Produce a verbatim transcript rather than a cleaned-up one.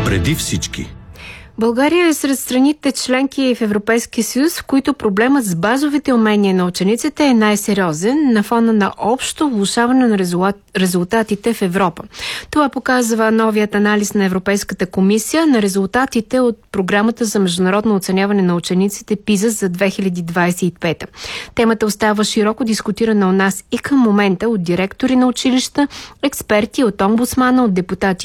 Преди всички. България е сред страните членки в Европейския съюз, в които проблемът с базовите умения на учениците е най-сериозен на фона на общо влошаване на резултатите в Европа. Това показва новият анализ на Европейската комисия на резултатите от програмата за международно оценяване на учениците ПИЗА за две хиляди двадесет и пета. Темата остава широко дискутирана у нас и към момента от директори на училища, експерти, от омбудсмана, от депутати